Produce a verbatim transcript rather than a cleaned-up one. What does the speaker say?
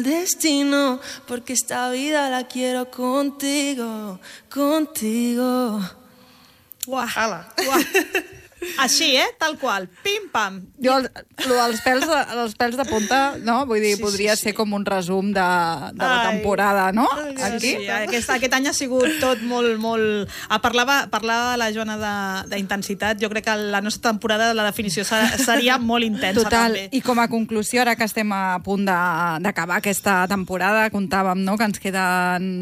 Destino, porque esta vida la quiero contigo, contigo. Uah, Ala. Uah. Així, eh? Tal qual. Pim-pam. Jo, lo dels pèls, de, els pèls de punta, no? Vull dir, sí, podria sí, ser sí. com un resum de, de la temporada, no? Ai, Aquí. Sí, aquest, aquest any ha sigut tot molt, molt... Ah, parlava, parlava la Joana d'intensitat. Jo crec que la nostra temporada, la definició seria molt intensa. Total, també. I com a conclusió, ara que estem a punt d'acabar aquesta temporada, comptàvem, no?, que ens queden